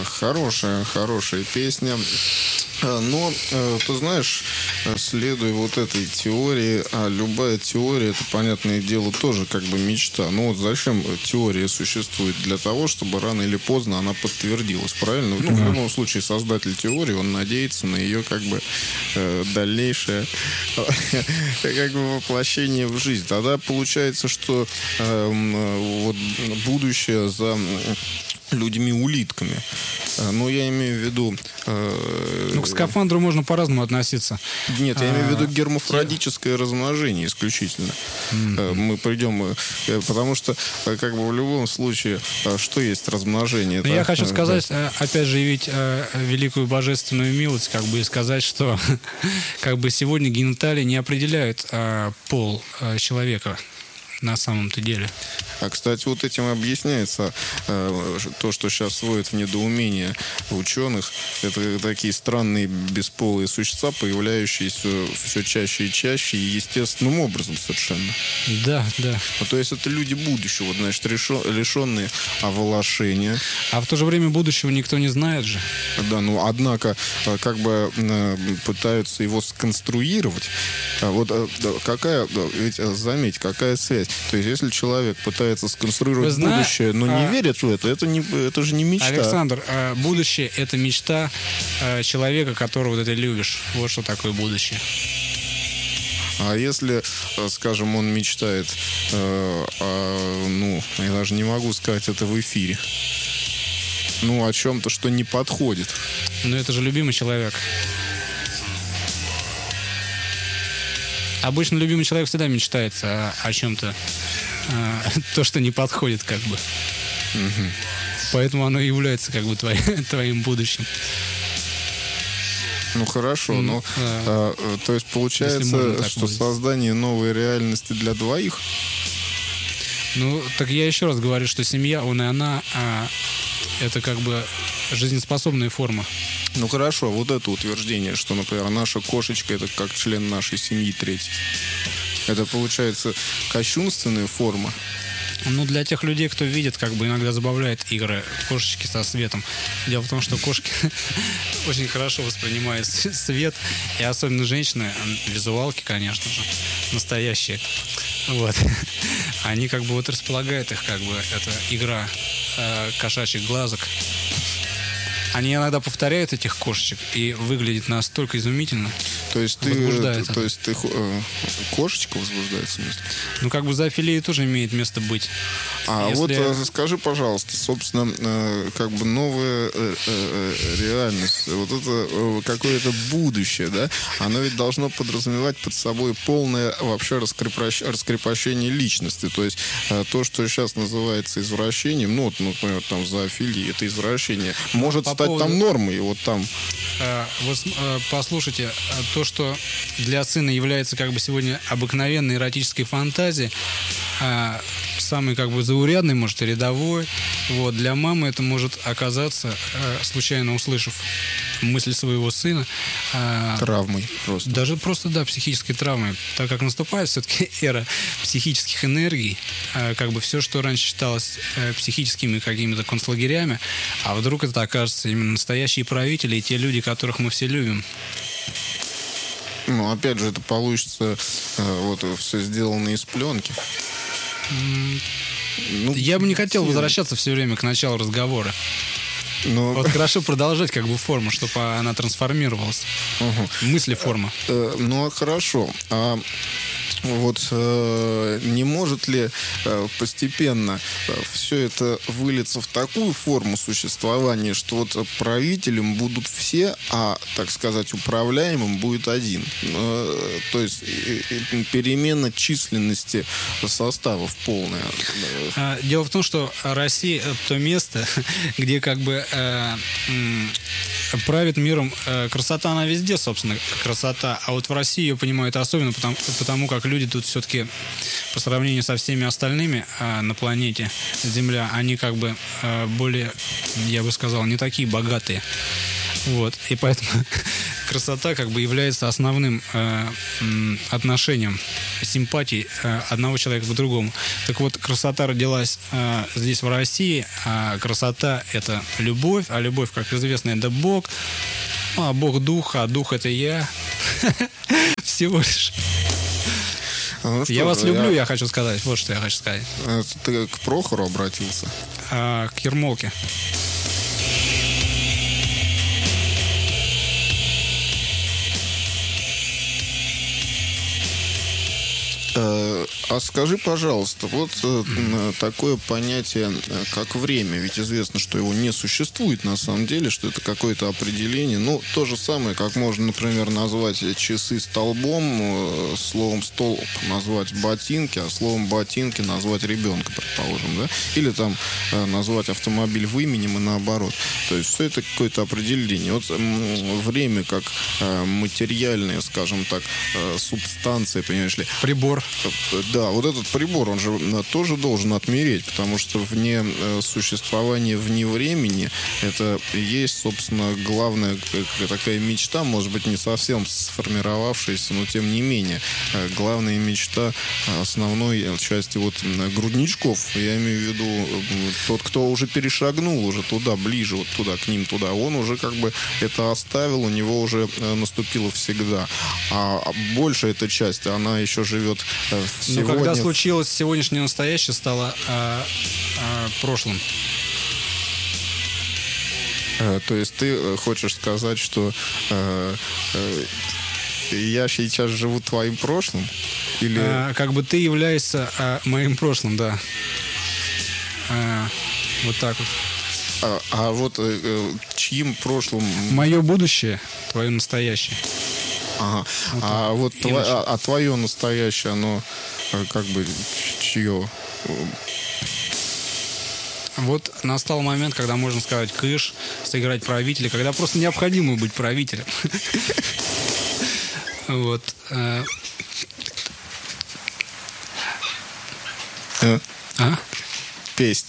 Хорошая песня. Но, ты знаешь, следуя вот этой теории, а любая теория, это, понятное дело, тоже как бы мечта. Ну вот зачем теория существует? Для того, чтобы рано или поздно она подтвердилась, правильно? Ну, в любом случае, создатель теории, он надеется на ее как бы дальнейшее как бы воплощение в жизнь. Тогда получается, что вот будущее за людьми-улитками. Но я имею в виду... Ну, к скафандру можно по-разному относиться. Нет, я имею в виду гермафродическое размножение исключительно. Мы придем... Потому что, как бы, в любом случае, что есть размножение? Но я хочу сказать, опять же, явить великую божественную милость, как бы, и сказать, что как бы сегодня гениталии не определяют пол человека на самом-то деле. А, кстати, вот этим объясняется то, что сейчас вводит в недоумение ученых. Это такие странные бесполые существа, появляющиеся все чаще и чаще, и естественным образом совершенно. Да. То есть это люди будущего, значит, лишенные оволошения. А в то же время будущего никто не знает же. Да, ну, однако, как бы пытаются его сконструировать. Вот ведь заметь, какая связь. То есть, если человек пытается сконструировать будущее, но не верит в это же не мечта. Александр, будущее — это мечта человека, которого ты любишь. Вот что такое будущее. А если, скажем, он мечтает, ну, я даже не могу сказать это в эфире, ну, о чем-то, что не подходит. Но это же любимый человек. Обычно любимый человек всегда мечтает о чем-то, то, что не подходит, как бы. Угу. Поэтому оно и является, как бы, твоим будущим. Ну, хорошо, но то есть получается, что создание новой реальности для двоих? Ну, так я еще раз говорю, что семья, он и она, это как бы жизнеспособная форма. Ну хорошо, вот это утверждение, что, например, наша кошечка — это как член нашей семьи третий. Это, получается, кощунственная форма. Ну, для тех людей, кто видит, как бы иногда забавляет игры кошечки со светом. Дело в том, что кошки очень хорошо воспринимают свет, и особенно женщины, визуалки, конечно же, настоящие. Вот. Они как бы вот располагают их, как бы, это игра кошачьих глазок. Они иногда повторяют этих кошечек и выглядит настолько изумительно. То есть ты кошечка возбуждает, в смысле? Ну, как бы зоофилия тоже имеет место быть. А вот скажи, пожалуйста, собственно, как бы новая реальность, вот это какое-то будущее, да, оно ведь должно подразумевать под собой полное вообще раскрепощение личности. То есть то, что сейчас называется извращением, ну, вот, например, там зоофилия, это извращение, может стать там нормой, вот там. Вот послушайте, то, что для сына является как бы сегодня обыкновенной эротической фантазией, самый как бы заурядный, может, и рядовой, вот, для мамы это может оказаться, случайно услышав мысль своего сына, травмой просто. Даже просто, да, психической травмой, так как наступает все-таки эра психических энергий, как бы все, что раньше считалось психическими какими-то концлагерями, а вдруг это окажется именно настоящие правители и те люди, которых мы все любим. Ну, опять же, это получится вот все сделано из пленки. Ну, я бы не хотел возвращаться все время к началу разговора. Но... Вот хорошо продолжать как бы форму, чтобы она трансформировалась. Мысли-форма. Ну, хорошо. А вот не может ли постепенно все это вылиться в такую форму существования, что вот правителем будут все, а, так сказать, управляемым будет один? То есть перемена численности составов полная. Дело в том, что Россия — то место, где как бы правит миром красота, она везде, собственно, красота. А вот в России ее понимают особенно потому как люди тут все-таки по сравнению со всеми остальными на планете Земля, они как бы более, я бы сказал, не такие богатые. Вот. И поэтому красота как бы является основным отношением симпатии одного человека к другому. Так вот, красота родилась здесь, в России, а красота — это любовь, а любовь, как известно, это Бог, а Бог — дух, а дух — это я. Всего лишь. Я вас люблю, я хочу сказать. Вот что я хочу сказать. Ты к Прохору обратился? К Ермолке. А скажи, пожалуйста, вот такое понятие, как время, ведь известно, что его не существует на самом деле, что это какое-то определение. Ну, то же самое, как можно, например, назвать часы столбом, словом столб назвать ботинки, а словом ботинки назвать ребенка, предположим, да? Или там назвать автомобиль выменем и наоборот. То есть все это какое-то определение. Вот время как материальная, скажем так, субстанция, понимаешь ли? Прибор. Да, вот этот прибор, он же тоже должен отмереть, потому что вне существования вне времени это и есть, собственно, главная такая мечта, может быть, не совсем сформировавшаяся, но тем не менее. Главная мечта основной части вот грудничков, я имею в виду тот, кто уже перешагнул уже туда, ближе вот туда, к ним туда, он уже как бы это оставил, у него уже наступило всегда. А большая эта часть, она еще живет сегодня. Но когда случилось сегодняшнее настоящее, стало прошлым. То есть ты хочешь сказать, что я сейчас живу твоим прошлым? Или... как бы ты являешься моим прошлым, да. Вот так вот. А вот чьим прошлым? Мое будущее, твое настоящее. Ага. Вот твое настоящее, оно как бы чье? Вот настал момент, когда можно сказать кыш, сыграть правителя, когда просто необходимо быть правителем. Вот. Песнь.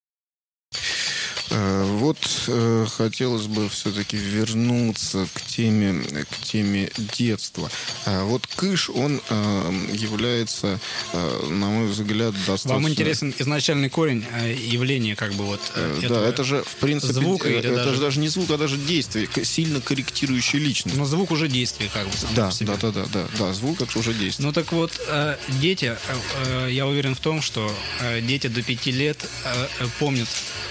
Вот хотелось бы все-таки вернуться к теме детства. Вот кыш, он является, на мой взгляд, достаточно... Вам интересен изначальный корень явления, как бы вот... Да, это же, в принципе, звука, это же даже не звук, а даже действие, сильно корректирующий личность. Но звук уже действие, как бы, сам по себе. Да, звук это уже действие. Ну так вот, дети, я уверен в том, что дети до 5 лет помнят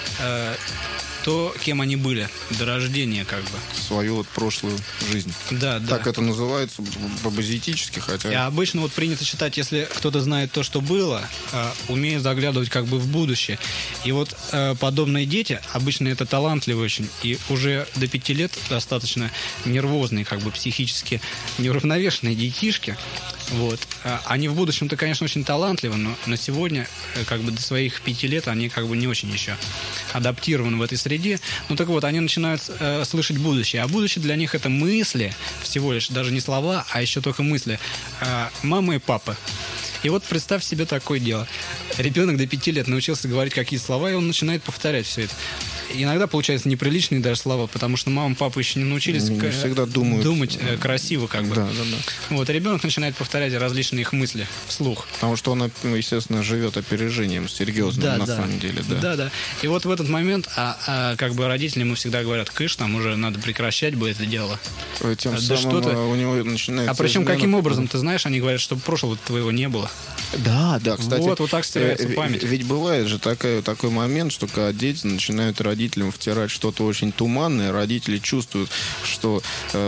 то, кем они были до рождения, как бы. Свою вот прошлую жизнь. Да. Так это называется по-базитически, хотя... И обычно вот принято считать, если кто-то знает то, что было, умеет заглядывать как бы в будущее. И вот подобные дети, обычно это талантливые очень, и уже до 5 лет достаточно нервозные, как бы психически неуравновешенные детишки. Вот. Они в будущем-то, конечно, очень талантливы, но на сегодня, как бы до своих 5 лет, они как бы не очень еще адаптированы в этой среде. Ну так вот, они начинают слышать будущее. А будущее для них это мысли, всего лишь, даже не слова, а еще только мысли. Мамы и папы. И вот представь себе такое дело. Ребенок до 5 лет научился говорить какие-то слова, и он начинает повторять все это. Иногда получаются неприличные даже слова, потому что мама и папа еще не научились всегда думать красиво, как бы. Да. Вот, ребенок начинает повторять различные их мысли вслух. Потому что он, естественно, живет опережением серьезным, на самом деле. Да. И вот в этот момент, как бы родители ему всегда говорят, кыш, там уже надо прекращать бы это дело. Тем самым у него начинается... А причем каким образом, ты знаешь, они говорят, что прошлого твоего не было. Да, кстати. Вот так стирается память. Ведь бывает же такой момент, что когда дети начинают родителям втирать что-то очень туманное, родители чувствуют, что...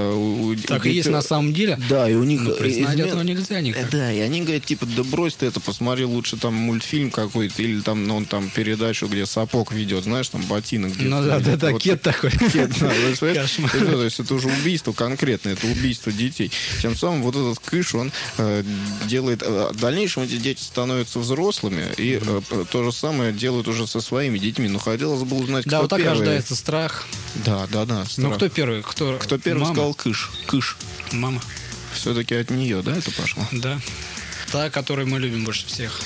так и есть на самом деле. Да, и у них... Но признать этого нельзя никак. Да, и они говорят, типа, да брось ты это, посмотри лучше там мультфильм какой-то, или там, там передачу, где сапог ведет, знаешь, там ботинок. Ну да, вот кет такой. Кет, да. То есть это уже убийство конкретное, это убийство детей. Тем самым вот этот кыш, он делает... В дальнейшем эти дети становятся взрослыми, и то же самое делают уже со своими детьми. Но хотелось бы узнать, кто да, вот так первый. Рождается страх. Да. Страх. Ну, кто первый? Кто первый мама? сказал кыш? Мама. Все-таки от нее, да, это пошло? Да. Та, которую мы любим больше всех.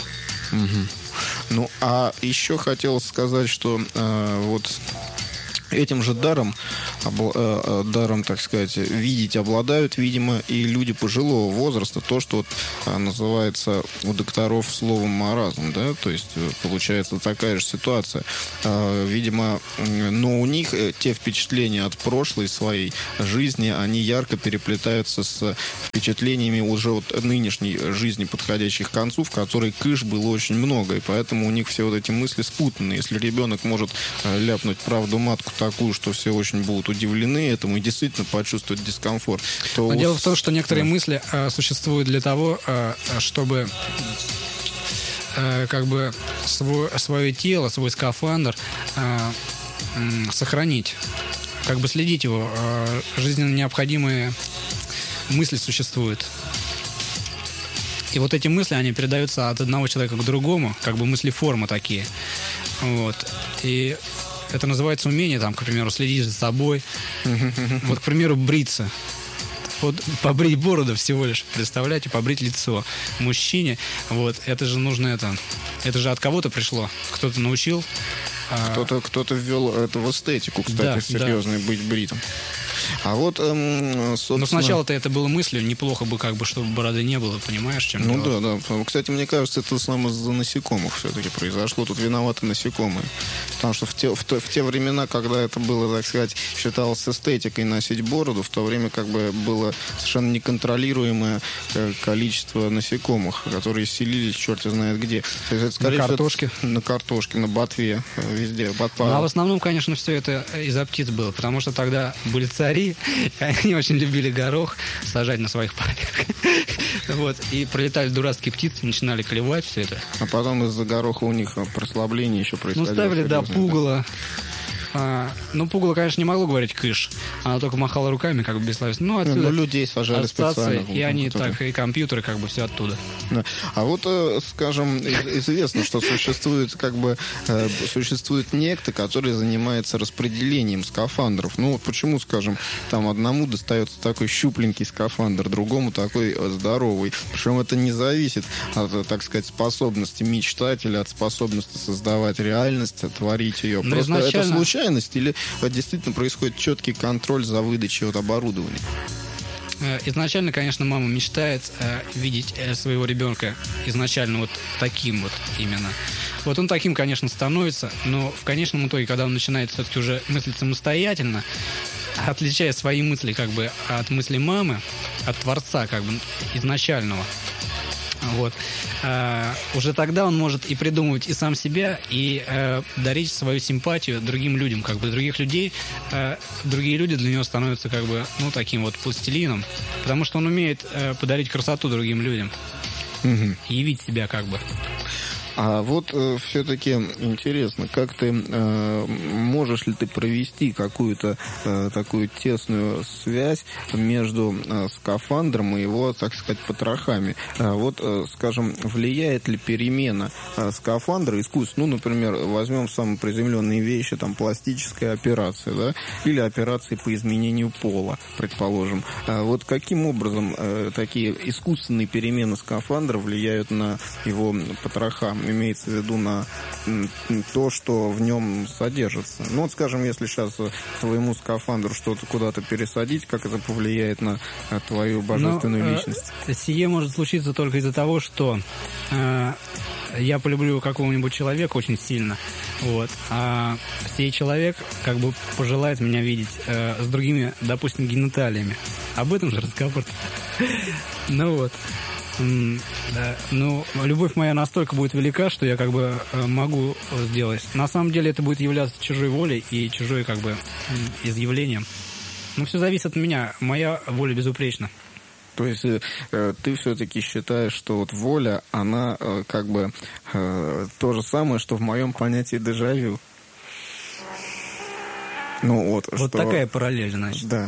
Угу. Ну, а еще хотелось сказать, что вот Этим же даром, так сказать, видеть обладают, видимо, и люди пожилого возраста. То, что называется у докторов словом маразм, да, то есть получается такая же ситуация. Видимо, но у них те впечатления от прошлой своей жизни, они ярко переплетаются с впечатлениями уже от нынешней жизни, подходящих к концу, в которой кыш было очень много, и поэтому у них все вот эти мысли спутаны. Если ребенок может ляпнуть правду матку такую, что все очень будут удивлены этому и действительно почувствуют дискомфорт. Но дело в том, что некоторые мысли существуют для того, чтобы как бы свое тело, свой скафандр сохранить, как бы следить его. Жизненно необходимые мысли существуют. И вот эти мысли, они передаются от одного человека к другому, как бы мысли-формы такие. Вот. И это называется умение, там, к примеру, следить за собой. Вот, к примеру, бриться. Вот побрить бороду всего лишь, представляете, побрить лицо мужчине. Вот, это же нужно это же от кого-то пришло. Кто-то научил. Кто-то ввел это в эстетику, кстати, серьезно, быть бритым. А вот, собственно... Но сначала-то это было мыслью, неплохо бы, как бы, чтобы бороды не было, понимаешь, чем дело? Да. Кстати, мне кажется, это в основном из-за насекомых все-таки произошло. Тут виноваты насекомые. Потому что в те времена, когда это было, так сказать, считалось эстетикой носить бороду, в то время как бы было совершенно неконтролируемое количество насекомых, которые селились черти знает где. То есть, это, скорее, на картошке. На картошке, на ботве, везде. А в основном, конечно, все это из-за птиц было, потому что тогда были цари, они очень любили горох сажать на своих полях. Вот. И пролетали дурацкие птицы, начинали клевать все это. А потом из-за гороха у них прослабление еще происходило. Ну, ставили, да, пугало. Ну, пугало, конечно, не могло говорить кыш. Она только махала руками, как бы бессловесно. Ну, отсюда людей сажали специально. И они так, и компьютеры, как бы, все оттуда. Да. А вот, скажем, известно, что существует некто, который занимается распределением скафандров. Ну, вот почему, скажем, там одному достается такой щупленький скафандр, другому такой здоровый. Причем это не зависит от, так сказать, способности мечтателя, от способности создавать реальность, творить ее. Но Просто изначально... это случайность или действительно происходит четкий контроль за выдачей вот оборудования? Изначально, конечно, мама мечтает видеть своего ребенка изначально вот таким вот именно. Вот он таким, конечно, становится, но в конечном итоге, когда он начинает все-таки уже мыслить самостоятельно, отличая свои мысли как бы от мысли мамы, от Творца как бы изначального, вот. Уже тогда он может и придумывать и сам себя, и дарить свою симпатию другим людям, как бы других людей. Другие люди для него становятся как бы, ну, таким вот пластилином, потому что он умеет подарить красоту другим людям. И явить себя как бы. А вот все-таки интересно, как ты можешь ли ты провести какую-то такую тесную связь между скафандром и его, так сказать, потрохами? Вот, скажем, влияет ли перемена скафандра искусственно? Ну, например, возьмем самые приземленные вещи, там, пластическая операция, да, или операции по изменению пола, предположим. Вот каким образом такие искусственные перемены скафандра влияют на его потроха? Имеется в виду на то, что в нем содержится. Ну, вот, скажем, если сейчас твоему скафандру что-то куда-то пересадить, как это повлияет на твою божественную личность? Сие может случиться только из-за того, что я полюблю какого-нибудь человека очень сильно, вот, а сей человек как бы пожелает меня видеть с другими, допустим, гениталиями. Об этом же разговор. Ну вот. Да, ну, любовь моя настолько будет велика, что я как бы могу сделать. На самом деле это будет являться чужой волей и чужой как бы изъявлением. Ну, все зависит от меня. Моя воля безупречна. То есть ты все-таки считаешь, что вот воля, она как бы то же самое, что в моем понятии дежавю? Ну, вот что... такая параллель, значит. Да.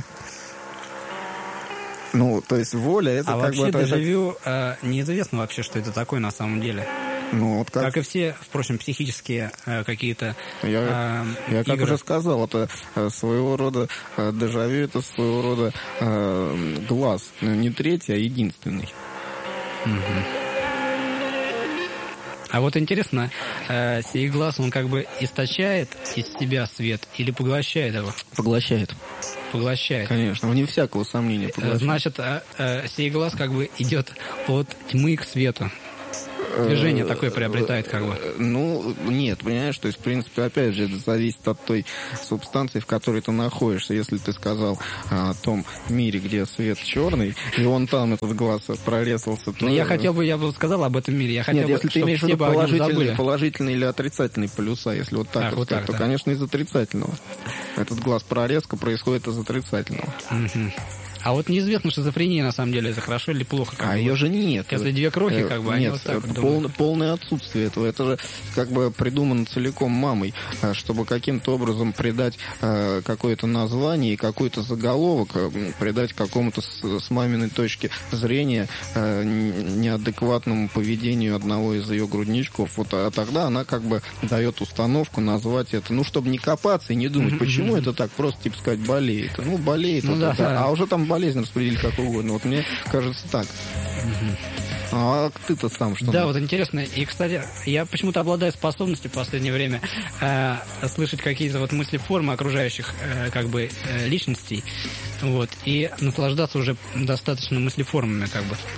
Ну, то есть воля это как вообще бы... дежавю неизвестно вообще, что это такое на самом деле. Ну, вот как и все, впрочем, психические какие-то я как уже сказал, это своего рода дежавю, это своего рода глаз. Не третий, а единственный. А вот интересно, сей глаз, он как бы источает из себя свет или поглощает его? Поглощает. Поглощает. Конечно, вне всякого сомнения поглощает. Значит, сей глаз как бы идет от тьмы к свету. Движение такое приобретает как бы. Ну, нет, понимаешь, то есть, в принципе, опять же, это зависит от той субстанции, в которой ты находишься. Если ты сказал о том мире, где свет черный, и он там, этот глаз прорезался, то... Ну, я бы сказал об этом мире. Я хотел Нет, бы, если ты имеешь в виду положительные положительные или отрицательные полюса, если вот так вот сказать, так, то, да. конечно, из отрицательного. Этот глаз прорезка происходит из отрицательного. Угу. А вот неизвестно, шизофрения на самом деле это хорошо или плохо. Как бы. Ее же нет. Если две крохи, как бы, они нет, вот так вот думают. полное отсутствие этого. Это же как бы придумано целиком мамой, чтобы каким-то образом придать какое-то название и какой-то заголовок, придать какому-то с маминой точки зрения неадекватному поведению одного из ее грудничков. Вот, а тогда она как бы дает установку назвать это, ну, чтобы не копаться и не думать, почему это так, просто типа сказать болеет. Ну, болеет, Ну, вот, да. а уже там болезнь распределить как угодно. Вот мне кажется так. А ты-то сам что? Да, вот интересно. И, кстати, я почему-то обладаю способностью в последнее время слышать какие-то вот мысли-формы окружающих как бы личностей, вот, и наслаждаться уже достаточно мыслеформами, как бы.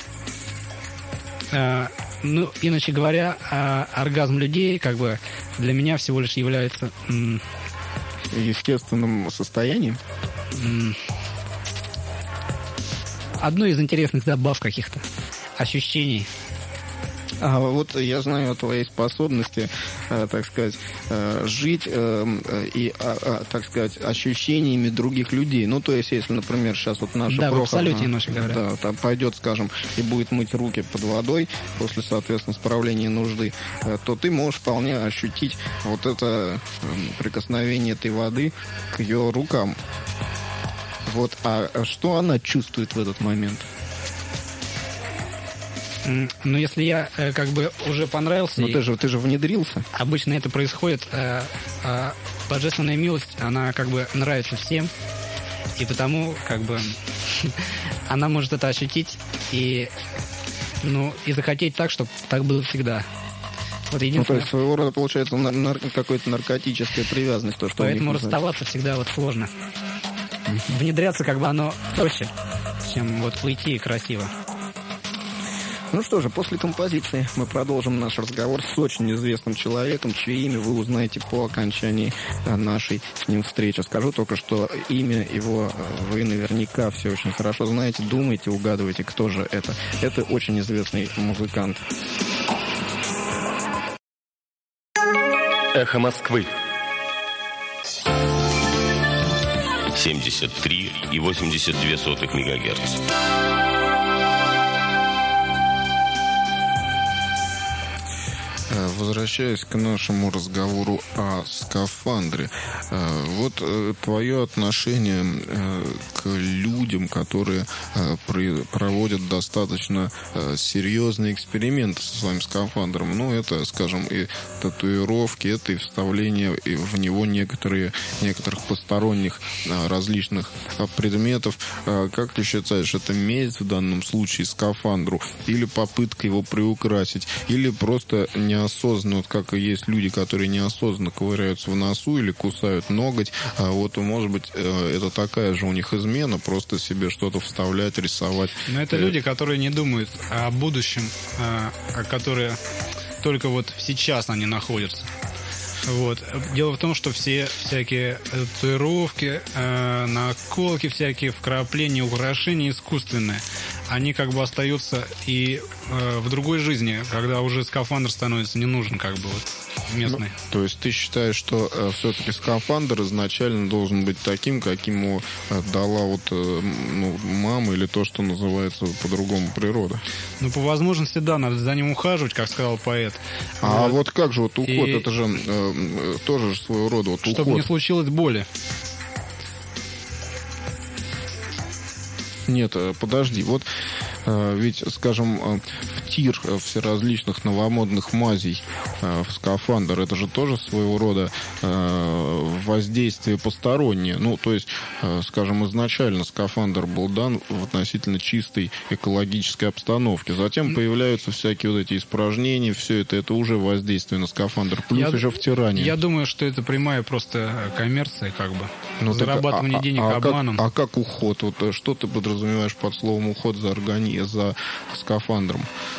Ну, иначе говоря, оргазм людей, как бы, для меня всего лишь является... естественным состоянием? Одной из интересных забав каких-то, ощущений. А вот я знаю о твоей способности, так сказать, жить и, так сказать, ощущениями других людей. Ну, то есть, если, например, сейчас вот наша да, Прохоровна, в абсолюте, иначе говоря. Да, там пойдет, скажем, и будет мыть руки под водой после, соответственно, справления нужды, то ты можешь вполне ощутить вот это прикосновение этой воды к ее рукам. Вот, а что она чувствует в этот момент? Ну, если я как бы уже понравился... Ну, ты же внедрился. Обычно это происходит... божественная милость, она как бы нравится всем, и потому как бы она может это ощутить и, ну, и захотеть так, чтобы так было всегда. Вот ну, то есть своего рода получается какая-то наркотическая привязанность. То, что поэтому расставаться всегда вот сложно. Внедряться как бы оно проще, чем вот уйти красиво. Ну что же, после композиции мы продолжим наш разговор с очень известным человеком, чье имя вы узнаете по окончании нашей с ним встречи. Скажу только, что имя его вы наверняка все очень хорошо знаете, думаете, угадываете, кто же это. Это очень известный музыкант. Эхо Москвы. 73,82 МГц. Возвращаясь к нашему разговору о скафандре, вот твое отношение к людям, которые проводят достаточно серьезные эксперименты со своим скафандром. Ну, это, скажем, и татуировки, это и вставление в него некоторых посторонних различных предметов. Как ты считаешь, это месть в данном случае скафандру, или попытка его приукрасить, или просто неосознанно, вот как и есть люди, которые неосознанно ковыряются в носу или кусают ноготь, вот, может быть, это такая же у них измена, просто себе что-то вставлять, рисовать. Но это люди, которые не думают о будущем, которые только вот сейчас они находятся. Вот. Дело в том, что все всякие татуировки, наколки, всякие вкрапления, украшения искусственные, они как бы остаются и в другой жизни, когда уже скафандр становится не нужен, как бы вот местный. Ну, то есть ты считаешь, что все-таки скафандр изначально должен быть таким, каким его дала вот мама, или то, что называется по-другому природа? Ну, по возможности, да, надо за ним ухаживать, как сказал поэт. А вот как же вот уход, это же тоже своего рода вот чтобы уход. не случилось боли. Нет, подожди, вот ведь, скажем, в тир всеразличных новомодных мазей в скафандр, это же тоже своего рода воздействие постороннее. Ну, то есть, скажем, изначально скафандр был дан в относительно чистой экологической обстановке. Затем появляются всякие вот эти испражнения, все это уже воздействие на скафандр. Плюс уже втирание. Я думаю, что это прямая просто коммерция, как бы. Зарабатывание денег обманом. Как уход? Вот что ты подразумеваешь под словом уход за скафандром?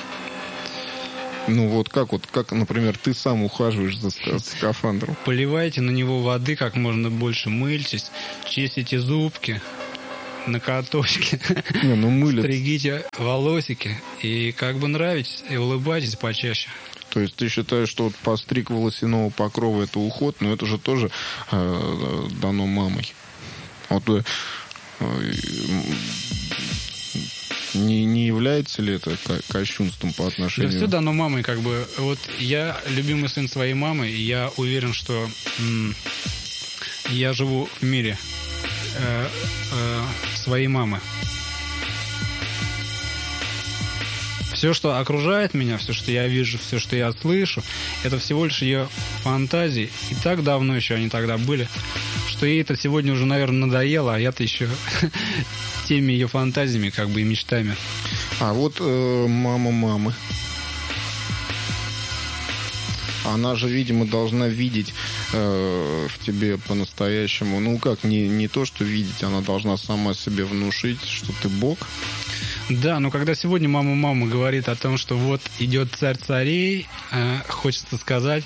Ну вот, как, например, ты сам ухаживаешь за скафандром? Поливайте на него воды как можно больше, мыльтесь, чистите зубки, ноготочки, стригите волосики и как бы нравитесь, и улыбайтесь почаще. То есть ты считаешь, что вот постриг волосяного покрова — это уход, но это же тоже дано мамой. Вот не является ли это кощунством по отношению... Да все дано мамой, как бы. Вот я любимый сын своей мамы, и я уверен, что я живу в мире своей мамы. Все, что окружает меня, все, что я вижу, все, что я слышу, это всего лишь ее фантазии. И так давно еще они тогда были, что ей это сегодня уже, наверное, надоело, а я-то еще теми ее фантазиями, как бы, и мечтами. А вот мама мамы. Она же, видимо, должна видеть в тебе по-настоящему. Ну как, не то, что видеть, она должна сама себе внушить, что ты Бог. Да, но когда сегодня мама говорит о том, что вот идет царь царей, хочется сказать,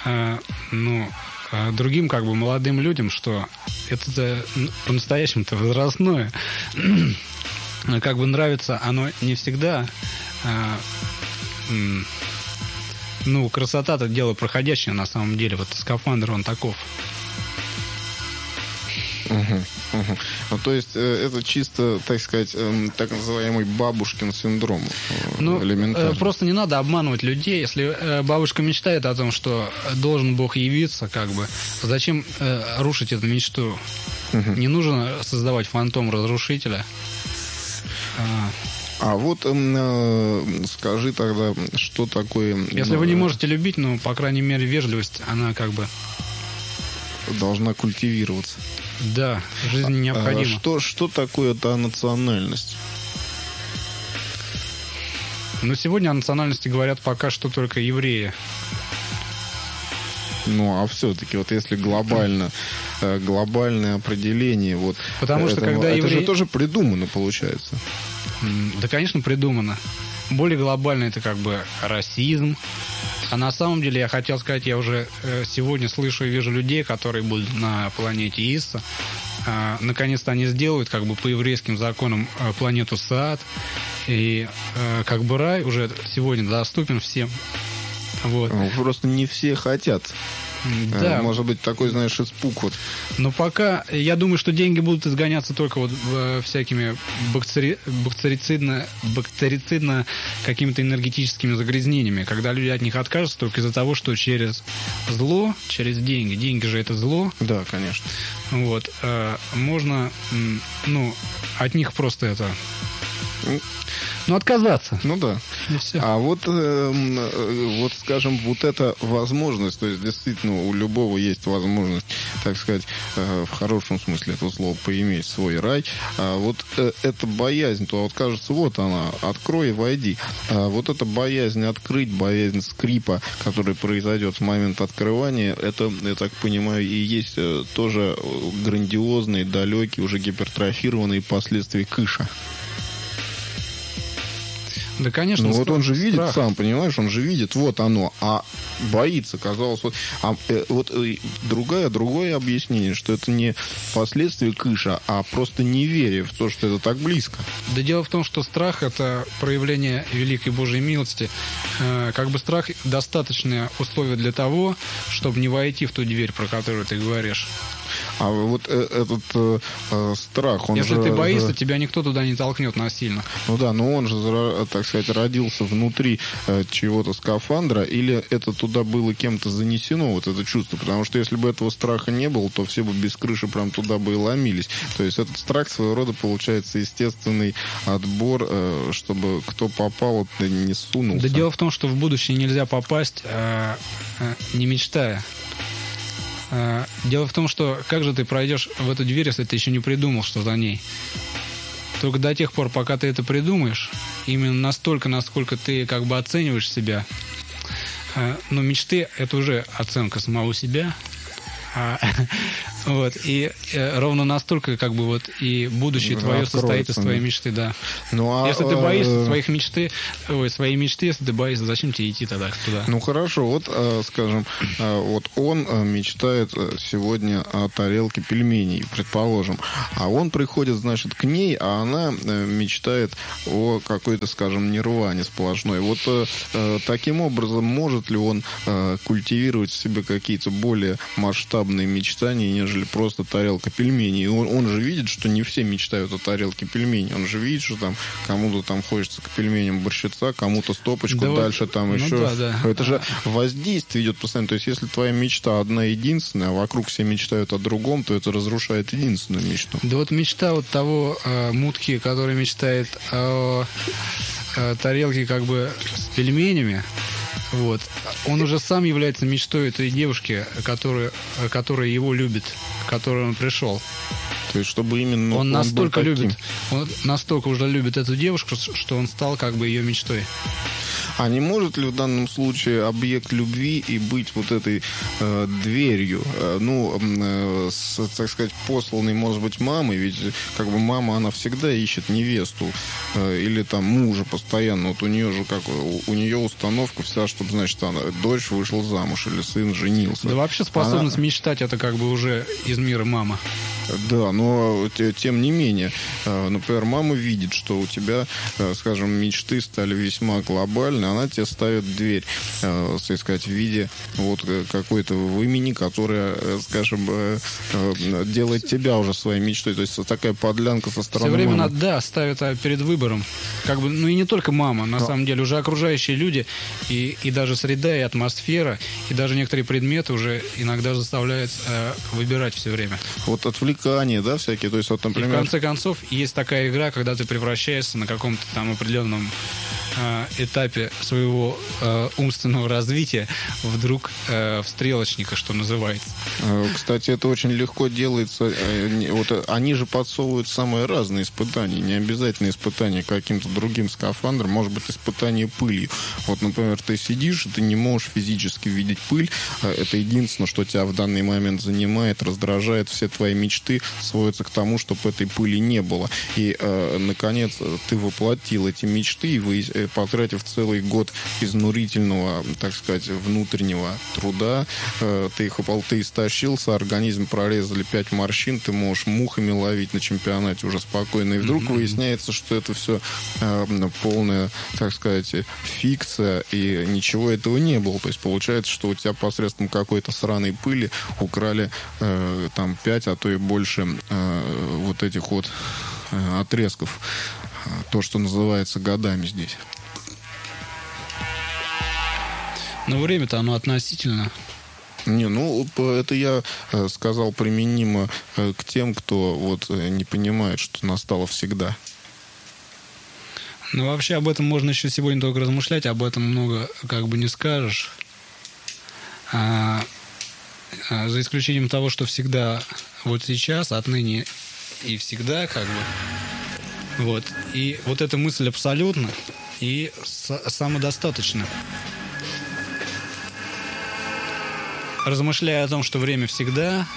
другим как бы молодым людям, что это по-настоящему-то возрастное. Как бы нравится оно не всегда. Красота-то дело проходящее на самом деле. Вот скафандр, он таков. Ну, то есть это чисто, так сказать, так называемый бабушкин синдром. Элементарно. Просто не надо обманывать людей. Если бабушка мечтает о том, что должен Бог явиться, как бы, зачем рушить эту мечту? Не нужно создавать фантом разрушителя. А вот скажи тогда, что такое... Если вы не можете любить, по крайней мере, вежливость, она как бы... должна культивироваться. Да, в жизни необходимо. Что такое та национальность? Сегодня о национальности говорят пока что только евреи. А все-таки, вот если глобальное определение, вот... Потому что когда это же тоже придумано, получается. Да, конечно, придумано. Более глобально это как бы расизм. А на самом деле, я хотел сказать, я уже сегодня слышу и вижу людей, которые будут на планете Исса. Наконец-то они сделают как бы по еврейским законам планету Саад. И как бы рай уже сегодня доступен всем. Вот. Просто не все хотят. Да. Может быть, такой, знаешь, испуг. Вот. Но пока, я думаю, что деньги будут изгоняться только вот всякими бактерицидно какими-то энергетическими загрязнениями, когда люди от них откажутся только из-за того, что через зло, через деньги же это зло. Да, конечно. Вот. Можно, от них просто это... отказаться. Да. И все. А вот, скажем, вот эта возможность, то есть действительно у любого есть возможность, так сказать, в хорошем смысле этого слова, поиметь свой рай. А вот эта боязнь, то вот кажется, вот она, открой и войди. А вот эта боязнь открыть, боязнь скрипа, которая произойдет в момент открывания, это, я так понимаю, и есть тоже грандиозные, далекие, уже гипертрофированные последствия кыша. Да, конечно. Вот он же видит сам, понимаешь, он же видит, вот оно, а боится, казалось, другое объяснение, что это не последствия кыша, а просто неверие в то, что это так близко. Да, дело в том, что страх — это проявление великой Божьей милости. Как бы страх — достаточное условие для того, чтобы не войти в ту дверь, про которую ты говоришь. А вот этот страх, он Если же... ты боишься, тебя никто туда не толкнет насильно. Ну да, но он же, так сказать, родился внутри чего-то скафандра, или это туда было кем-то занесено, вот это чувство? Потому что если бы этого страха не было, то все бы без крыши прям туда бы и ломились. То есть этот страх своего рода получается естественный отбор, чтобы кто попал, вот, не сунулся. Да дело в том, что в будущее нельзя попасть, не мечтая. Дело в том, что как же ты пройдешь в эту дверь, если ты еще не придумал, что за ней? Только до тех пор, пока ты это придумаешь, именно настолько, насколько ты как бы оцениваешь себя. Но мечты — это уже оценка самого себя. Вот, и ровно настолько, как бы, вот, и будущее твое состоит из твоей мечты, да. Ну, если ты боишься своей мечты, если ты боишься, зачем тебе идти тогда туда? Ну, хорошо, вот, скажем, вот он мечтает сегодня о тарелке пельменей, предположим, а он приходит, значит, к ней, а она мечтает о какой-то, скажем, нирване сплошной. Вот таким образом может ли он культивировать в себе какие-то более масштабные мечтания, нежели просто тарелка пельменей? И он же видит, что не все мечтают о тарелке пельменей. Он же видит, что там кому-то там хочется к пельменям борщица, кому-то стопочку, да, дальше там еще. Да. Это же воздействие идет постоянно. То есть, если твоя мечта одна единственная, а вокруг все мечтают о другом, то это разрушает единственную мечту. Да вот мечта вот того мутки, который мечтает о тарелке как бы с пельменями, вот. Он уже сам является мечтой этой девушки, которая его любит, к которой он пришел. То есть, чтобы именно он настолько любит, он настолько уже любит эту девушку, что он стал как бы ее мечтой. А не может ли в данном случае объект любви и быть вот этой дверью, так сказать, посланной, может быть, мамой? Ведь как бы мама, она всегда ищет невесту или там мужа постоянно. Вот у нее же у нее установка вся, чтобы, значит, дочь вышла замуж или сын женился. Да вообще способность мечтать — это как бы уже из мира мама. Да, но тем не менее, например, мама видит, что у тебя, скажем, мечты стали весьма глобальны, она тебе ставит дверь, так сказать, в виде вот какой-то имени, которая, скажем, делает тебя уже своей мечтой. То есть такая подлянка со стороны все время мамы. Да, ставит перед выбором. Как бы, ну и не только мама, на самом деле, уже окружающие люди, и даже среда, и атмосфера, и даже некоторые предметы уже иногда заставляют выбирать все время. Вот отвлекания, да, всякие. То есть, вот, например... И в конце концов, есть такая игра, когда ты превращаешься на каком-то там определенном этапе своего умственного развития вдруг в стрелочника, что называется. Кстати, это очень легко делается. Вот они же подсовывают самые разные испытания. Не обязательно испытания каким-то другим скафандром. Может быть, испытание пылью. Вот, например, ты сидишь, и ты не можешь физически видеть пыль. Это единственное, что тебя в данный момент занимает, раздражает. Все твои мечты сводятся к тому, чтобы этой пыли не было. И, наконец, ты воплотил эти мечты, и потратив целый год изнурительного, так сказать, внутреннего труда, ты их истощился, организм прорезали 5 морщин, ты можешь мухами ловить на чемпионате уже спокойно. И вдруг выясняется, что это все полная, так сказать, фикция, и ничего этого не было. То есть получается, что у тебя посредством какой-то сраной пыли украли там 5, а то и больше вот этих вот отрезков. То, что называется годами здесь. Но время-то оно относительно. Не, ну, это я сказал применимо к тем, кто вот не понимает, что настало всегда. Ну, вообще об этом можно еще сегодня только размышлять, об этом много как бы не скажешь. За исключением того, что всегда вот сейчас, отныне и всегда, как бы. Вот. И вот эта мысль абсолютна и самодостаточна. Размышляя о том, что время всегда,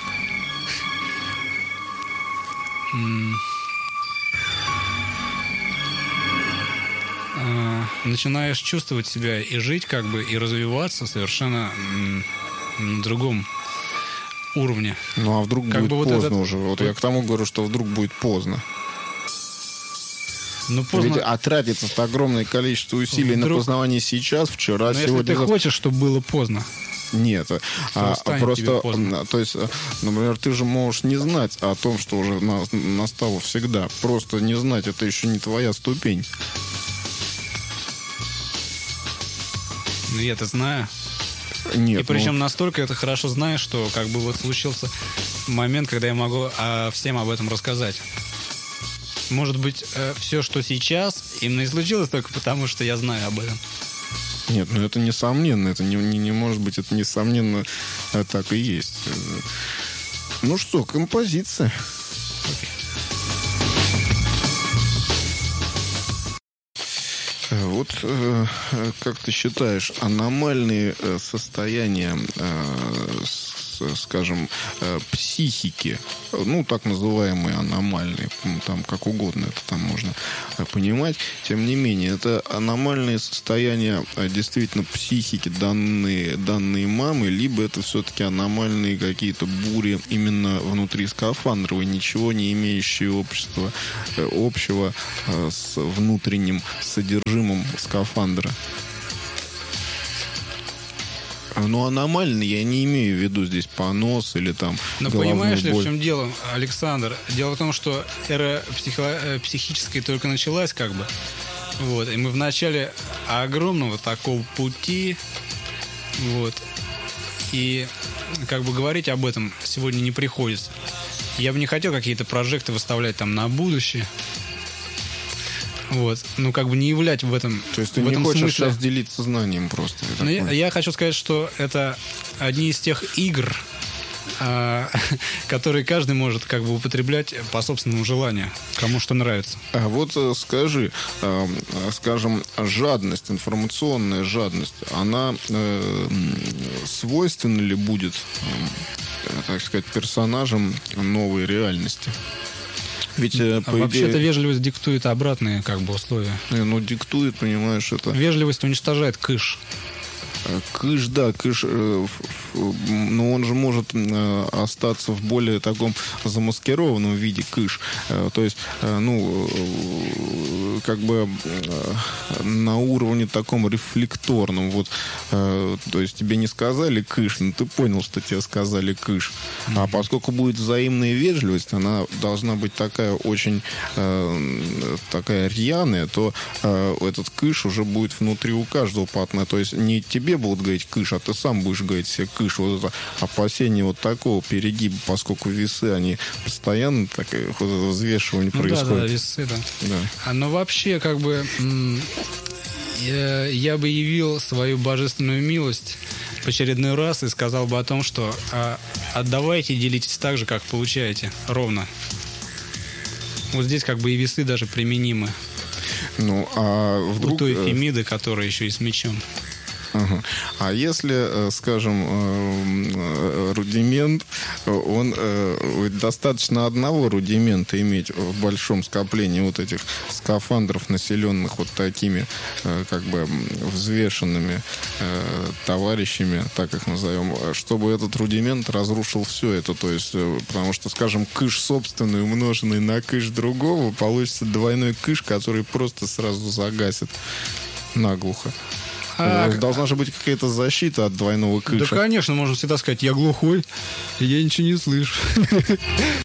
начинаешь чувствовать себя и жить, как бы, и развиваться совершенно на другом уровне. Ну, а вдруг как будет бы поздно уже? Вот я к тому говорю, что вдруг будет поздно. Ну, поздно. Ведь тратится огромное количество усилий на познавание сейчас, вчера, но сегодня. Если ты хочешь, чтобы было поздно, Нет, станет тебе просто, поздно. то есть, например, ты же можешь не знать о том, что уже настало всегда. Просто не знать, это еще не твоя ступень. Ну, я-то знаю. Нет, И причем настолько это хорошо знаю, что как бы вот случился момент, когда я могу всем об этом рассказать. Может быть, все, что сейчас, именно и случилось только потому, что я знаю об этом. Нет, ну это несомненно, это не может быть, это несомненно так и есть. Ну что, композиция. Вот как ты считаешь, аномальные состояния, скажем, психики, ну, так называемые аномальные, там, как угодно это там можно понимать, тем не менее, это аномальные состояния действительно психики, данные мамы, либо это все-таки аномальные какие-то бури именно внутри скафандровой, ничего не имеющие общего с внутренним содержимым скафандра. Ну, аномально я не имею в виду здесь понос или там но головную понимаешь ли, боль. в чем дело, Александр? Дело в том, что эра психическая только началась, как бы. Вот. И мы в начале огромного такого пути. Вот. И как бы говорить об этом сегодня не приходится. Я бы не хотел какие-то прожекты выставлять там на будущее. Вот. Ну, как бы не являть в этом. То есть ты в не этом хочешь смысле. сейчас делиться знанием просто? Но я хочу сказать, что это одни из тех игр, которые каждый может как бы употреблять по собственному желанию, кому что нравится. А вот скажи, скажем, жадность, информационная жадность, она свойственна ли будет, так сказать, персонажам новой реальности? Ведь, по Вообще-то идее, вежливость диктует обратные как бы условия. ну, диктует, понимаешь, это... Вежливость уничтожает кыш. Кыш, да, кыш, но он же может остаться в более таком замаскированном виде кыш. То есть, ну, как бы на уровне таком рефлекторном. Вот, то есть тебе не сказали кыш, но ты понял, что тебе сказали кыш. А поскольку будет взаимная вежливость, она должна быть такая очень такая рьяная, то этот кыш уже будет внутри у каждого патна. То есть не тебе будут говорить кыш, а ты сам будешь говорить себе кыш. Вот это опасение вот такого перегиба, поскольку весы, они постоянно такое вот это взвешивание происходит. Да, весы, да. Да. Но вообще, как бы, я бы явил свою божественную милость в очередной раз и сказал бы о том, что отдавайте, делитесь так же, как получаете, ровно. Вот здесь как бы и весы даже применимы. Ну, а вдруг... У той Фемиды, которая еще и с мечом. Ага. А если, скажем, рудимент, он достаточно одного рудимента иметь в большом скоплении вот этих скафандров, населенных вот такими как бы взвешенными товарищами, так их назовем, чтобы этот рудимент разрушил все это. То есть, потому что, скажем, кыш собственный, умноженный на кыш другого, получится двойной кыш, который просто сразу загасит наглухо. Должна же быть какая-то защита от двойного кыша. Да, конечно, можно всегда сказать, я глухой, я ничего не слышу.